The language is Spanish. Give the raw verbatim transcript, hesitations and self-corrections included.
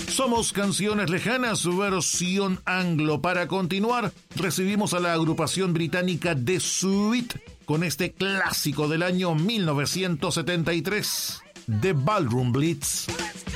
Somos Canciones Lejanas, versión anglo. Para continuar, recibimos a la agrupación británica The Sweet con este clásico del año mil novecientos setenta y tres, The Ballroom Blitz.